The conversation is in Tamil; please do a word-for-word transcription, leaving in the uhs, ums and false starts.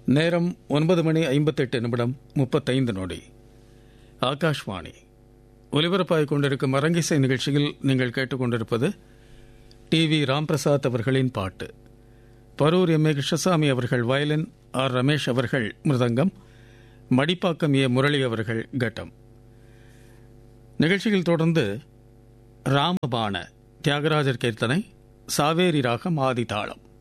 நேரம் ஒன்பது மணி ஐம்பத்தெட்டு நிமிடம் முப்பத்தைந்து நொடி. ஆகாஷ்வாணி ஒலிபரப்பாகிக் கொண்டிருக்கும் அரங்கிசை நிகழ்ச்சியில் நீங்கள் கேட்டுக்கொண்டிருப்பது டி வி ராம்பிரசாத் அவர்களின் பாட்டு. பரூர் எம் ஏ கிருஷ்ணசாமி அவர்கள் வயலின், ஆர் ரமேஷ் அவர்கள் மிருதங்கம், மடிப்பாக்கம் ஏ முரளி அவர்கள் கட்டம். நிகழ்ச்சியில் தொடர்ந்து ராமபாண தியாகராஜர் கீர்த்தனை, சாவேரி ராகம், ஆதி தாளம்.